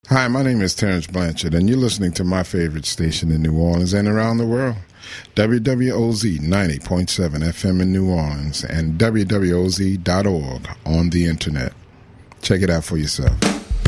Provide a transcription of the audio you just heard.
Hi, my name is Terrence Blanchard, and you're listening to my favorite station in New Orleans and around the world, WWOZ 90.7 FM in New Orleans and WWOZ.org on the internet. Check it out for yourself.